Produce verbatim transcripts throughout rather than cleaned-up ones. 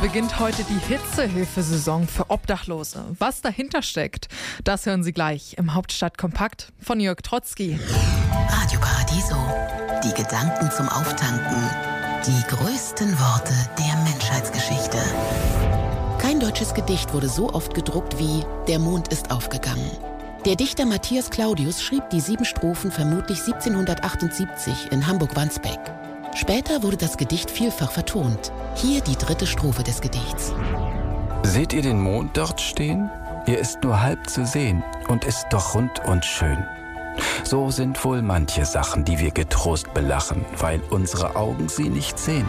beginnt heute die Hitzehilfesaison für Obdachlose. Was dahinter steckt, das hören Sie gleich im Hauptstadtkompakt von Jörg Trotzki. Radio Paradiso. Die Gedanken zum Auftanken. Die größten Worte der Menschheitsgeschichte. Kein deutsches Gedicht wurde so oft gedruckt wie Der Mond ist aufgegangen. Der Dichter Matthias Claudius schrieb die sieben Strophen vermutlich siebzehnhundertachtundsiebzig in Hamburg-Wandsbek. Später wurde das Gedicht vielfach vertont. Hier die dritte Strophe des Gedichts. Seht ihr den Mond dort stehen? Er ist nur halb zu sehen und ist doch rund und schön. So sind wohl manche Sachen, die wir getrost belachen, weil unsere Augen sie nicht sehen.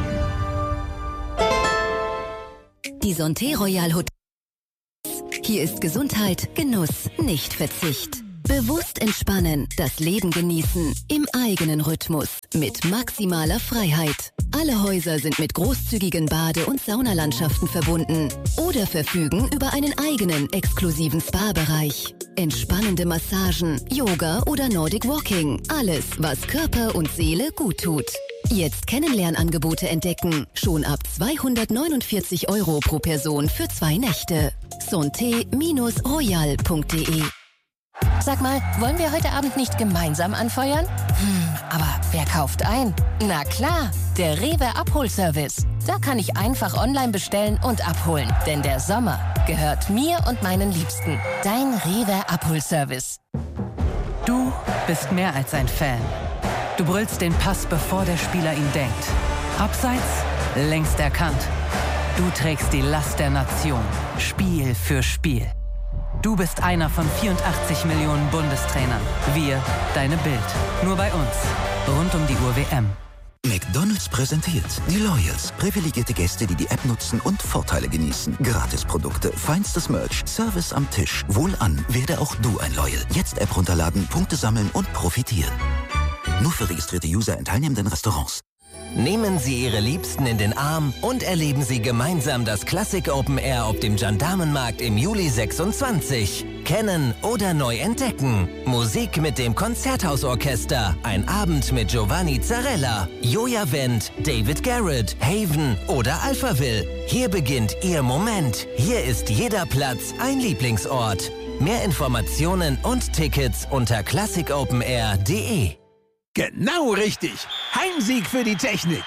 Die Santé Royal Hotels. Hier ist Gesundheit, Genuss, nicht Verzicht. Bewusst entspannen, das Leben genießen, im eigenen Rhythmus, mit maximaler Freiheit. Alle Häuser sind mit großzügigen Bade- und Saunalandschaften verbunden oder verfügen über einen eigenen exklusiven Spa-Bereich. Entspannende Massagen, Yoga oder Nordic Walking. Alles, was Körper und Seele gut tut. Jetzt Kennenlernangebote entdecken. Schon ab zweihundertneunundvierzig Euro pro Person für zwei Nächte. santé Royal punkt de. Sag mal, wollen wir heute Abend nicht gemeinsam anfeuern? Hm, aber wer kauft ein? Na klar, der Rewe Abholservice. Da kann ich einfach online bestellen und abholen. Denn der Sommer gehört mir und meinen Liebsten. Dein Rewe Abholservice. Du bist mehr als ein Fan. Du brüllst den Pass, bevor der Spieler ihn denkt. Abseits, längst erkannt. Du trägst die Last der Nation, Spiel für Spiel. Du bist einer von vierundachtzig Millionen Bundestrainern. Wir, deine Bild. Nur bei uns. Rund um die Uhr W M. McDonald's präsentiert die Loyals. Privilegierte Gäste, die die App nutzen und Vorteile genießen. Gratisprodukte, feinstes Merch, Service am Tisch. Wohlan, werde auch du ein Loyal. Jetzt App runterladen, Punkte sammeln und profitieren. Nur für registrierte User in teilnehmenden Restaurants. Nehmen Sie Ihre Liebsten in den Arm und erleben Sie gemeinsam das Classic Open Air auf dem Gendarmenmarkt im Juli sechsundzwanzig. Kennen oder neu entdecken. Musik mit dem Konzerthausorchester. Ein Abend mit Giovanni Zarella, Joja Wendt, David Garrett, Haven oder Alphaville. Hier beginnt Ihr Moment. Hier ist jeder Platz ein Lieblingsort. Mehr Informationen und Tickets unter classic open air punkt de. Genau richtig. Heimsieg für die Technik.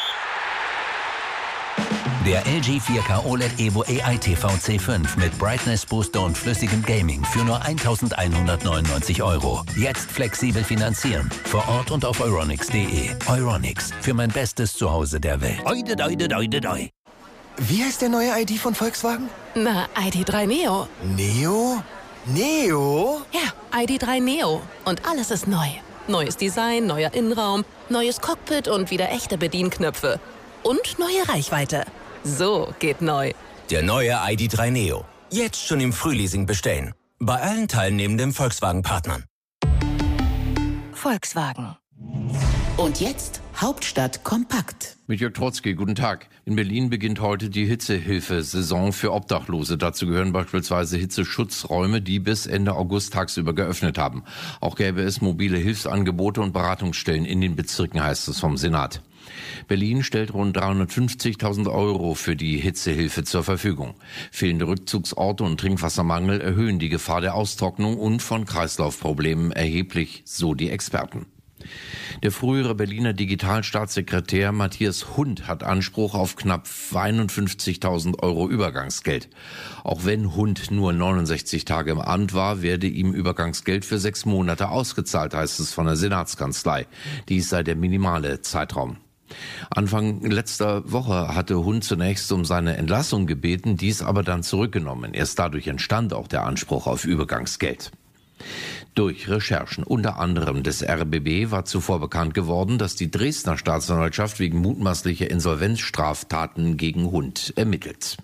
Der L G vier K O L E D Evo A I T V C fünf mit Brightness Booster und flüssigem Gaming für nur eintausendeinhundertneunundneunzig Euro. Jetzt flexibel finanzieren. Vor Ort und auf euronics punkt de. Euronics. Für mein bestes Zuhause der Welt. Oide, oide, oide, oide. Wie heißt der neue I D von Volkswagen? Na, I D drei Neo. Neo? Neo? Ja, I D drei Neo. Und alles ist neu. Neues Design, neuer Innenraum, neues Cockpit und wieder echte Bedienknöpfe. Und neue Reichweite. So geht neu. Der neue I D drei Neo. Jetzt schon im Frühleasing bestellen. Bei allen teilnehmenden Volkswagen-Partnern. Volkswagen. Und jetzt Hauptstadt kompakt. Mit Jörg Trotzki, guten Tag. In Berlin beginnt heute die Hitzehilfesaison für Obdachlose. Dazu gehören beispielsweise Hitzeschutzräume, die bis Ende August tagsüber geöffnet haben. Auch gäbe es mobile Hilfsangebote und Beratungsstellen in den Bezirken, heißt es vom Senat. Berlin stellt rund dreihundertfünfzigtausend Euro für die Hitzehilfe zur Verfügung. Fehlende Rückzugsorte und Trinkwassermangel erhöhen die Gefahr der Austrocknung und von Kreislaufproblemen erheblich, so die Experten. Der frühere Berliner Digitalstaatssekretär Matthias Hund hat Anspruch auf knapp einundfünfzigtausend Euro Übergangsgeld. Auch wenn Hund nur neunundsechzig Tage im Amt war, werde ihm Übergangsgeld für sechs Monate ausgezahlt, heißt es von der Senatskanzlei. Dies sei der minimale Zeitraum. Anfang letzter Woche hatte Hund zunächst um seine Entlassung gebeten, dies aber dann zurückgenommen. Erst dadurch entstand auch der Anspruch auf Übergangsgeld. Durch Recherchen unter anderem des R B B war zuvor bekannt geworden, dass die Dresdner Staatsanwaltschaft wegen mutmaßlicher Insolvenzstraftaten gegen Hund ermittelt.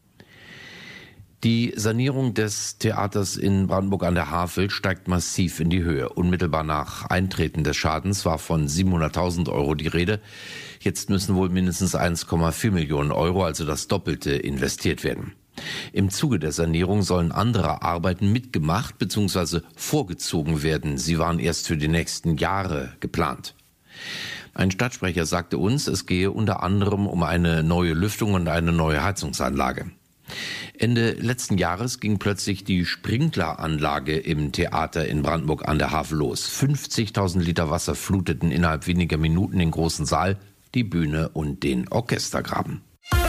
Die Sanierung des Theaters in Brandenburg an der Havel steigt massiv in die Höhe. Unmittelbar nach Eintreten des Schadens war von siebenhunderttausend Euro die Rede. Jetzt müssen wohl mindestens eins Komma vier Millionen Euro, also das Doppelte, investiert werden. Im Zuge der Sanierung sollen andere Arbeiten mitgemacht bzw. vorgezogen werden. Sie waren erst für die nächsten Jahre geplant. Ein Stadtsprecher sagte uns, es gehe unter anderem um eine neue Lüftung und eine neue Heizungsanlage. Ende letzten Jahres ging plötzlich die Sprinkleranlage im Theater in Brandenburg an der Havel los. fünfzigtausend Liter Wasser fluteten innerhalb weniger Minuten den großen Saal, die Bühne und den Orchestergraben.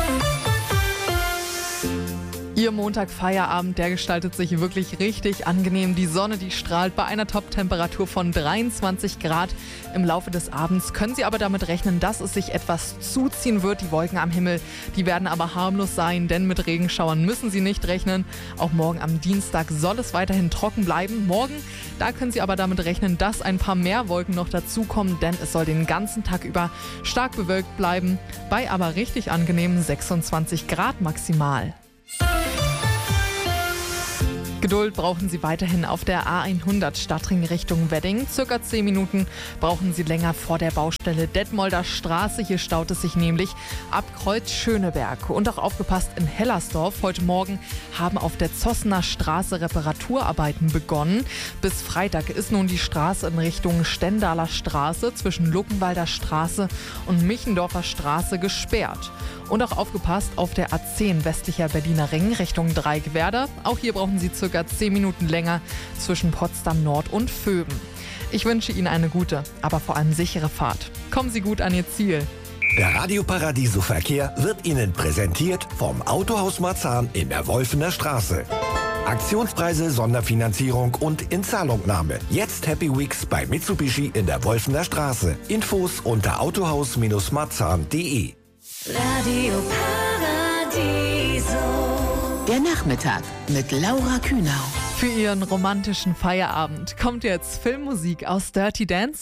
Ihr Montag-Feierabend, der gestaltet sich wirklich richtig angenehm. Die Sonne, die strahlt bei einer Top-Temperatur von dreiundzwanzig Grad. Im Laufe des Abends können Sie aber damit rechnen, dass es sich etwas zuziehen wird. Die Wolken am Himmel, die werden aber harmlos sein, denn mit Regenschauern müssen Sie nicht rechnen. Auch morgen am Dienstag soll es weiterhin trocken bleiben. Morgen, da können Sie aber damit rechnen, dass ein paar mehr Wolken noch dazukommen, denn es soll den ganzen Tag über stark bewölkt bleiben. Bei aber richtig angenehmen sechsundzwanzig Grad maximal. Geduld brauchen Sie weiterhin auf der A hundert Stadtring Richtung Wedding. Circa zehn Minuten brauchen Sie länger vor der Baustelle Detmolder Straße. Hier staut es sich nämlich ab Kreuz Schöneberg. Und auch aufgepasst in Hellersdorf. Heute Morgen haben auf der Zossener Straße Reparaturarbeiten begonnen. Bis Freitag ist nun die Straße in Richtung Stendaler Straße zwischen Luckenwalder Straße und Michendorfer Straße gesperrt. Und auch aufgepasst auf der A zehn westlicher Berliner Ring Richtung Dreieckwerder. Auch hier brauchen Sie circa zehn Minuten länger zwischen Potsdam Nord und Vöben. Ich wünsche Ihnen eine gute, aber vor allem sichere Fahrt. Kommen Sie gut an Ihr Ziel. Der Radio Paradiso Verkehr wird Ihnen präsentiert vom Autohaus Marzahn in der Wolfener Straße. Aktionspreise, Sonderfinanzierung und Inzahlungnahme. Jetzt Happy Weeks bei Mitsubishi in der Wolfener Straße. Infos unter autohaus Marzahn punkt de. Radio Paradiso. Der Nachmittag mit Laura Kühnau. Für Ihren romantischen Feierabend kommt jetzt Filmmusik aus Dirty Dance.